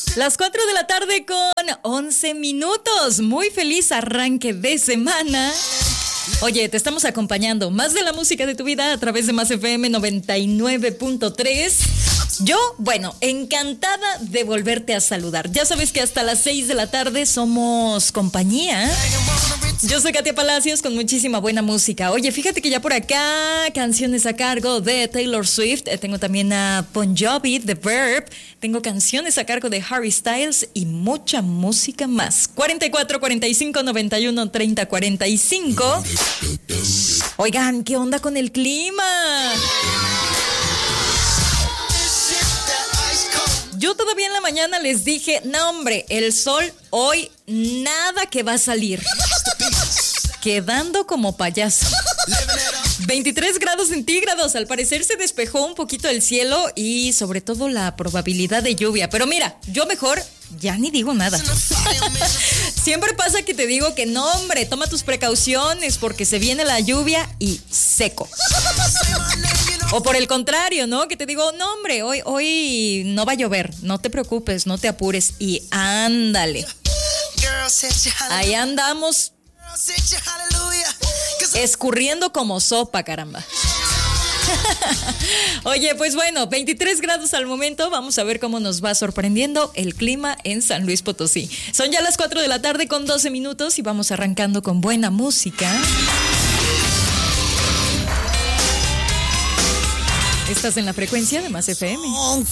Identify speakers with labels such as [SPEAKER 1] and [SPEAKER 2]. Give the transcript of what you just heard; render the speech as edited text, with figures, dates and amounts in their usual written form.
[SPEAKER 1] Las 4 de la tarde con 11 minutos. Muy feliz arranque de semana. Oye, te estamos acompañando. Más de la música de tu vida a través de Más FM 99.3. Yo, bueno, encantada de volverte a saludar. Ya sabes que hasta las 6 de la tarde somos compañía. Yo soy Katia Palacios con muchísima buena música. Oye, fíjate que ya por acá canciones a cargo de Taylor Swift. Tengo también a Bon Jovi, The Verb. Tengo canciones a cargo de Harry Styles y mucha música más. 44, 45, 91, 30, 45. Oigan, ¿qué onda con el clima? Yo todavía en la mañana les dije, no hombre, el sol hoy nada que va a salir. Quedando como payaso. 23 grados centígrados. Al parecer se despejó un poquito el cielo y sobre todo la probabilidad de lluvia. Pero mira, yo mejor ya ni digo nada. Siempre pasa que te digo que no, hombre, toma tus precauciones porque se viene la lluvia y seco. O por el contrario, ¿no? Que te digo, no, hombre, hoy no va a llover. No te preocupes, no te apures. Y ándale. Ahí andamos. Escurriendo como sopa, caramba. Oye, pues bueno, 23 grados al momento. Vamos a ver cómo nos va sorprendiendo el clima en San Luis Potosí. Son ya las 4 de la tarde con 12 minutos y vamos arrancando con buena música. Estás en la frecuencia de Más FM.